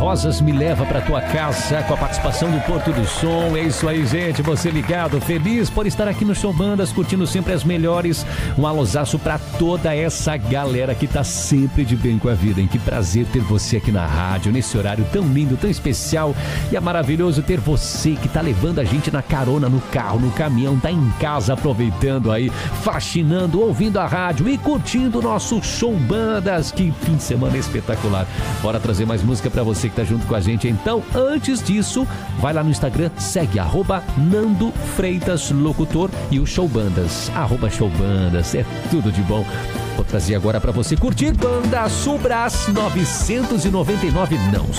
Rosas Me Leva Pra Tua Casa, com a participação do Porto do Som. É isso aí, gente, você ligado, feliz por estar aqui no Show Bandas, curtindo sempre as melhores. Um alôzaço pra toda essa galera que tá sempre de bem com a vida, hein? Que prazer ter você aqui na rádio, nesse horário tão lindo, tão especial. E é maravilhoso ter você que tá levando a gente na carona, no carro, no caminhão, tá em casa aproveitando aí, fascinando, ouvindo a rádio e curtindo o nosso Show Bandas. Que fim de semana espetacular. Bora trazer mais música pra você que tá junto com a gente. Então, antes disso, vai lá no Instagram, segue @Nando Freitas Locutor e o Show Bandas, @Showbandas. É tudo de bom. Vou trazer agora pra você curtir Banda Sul Brás 999. Não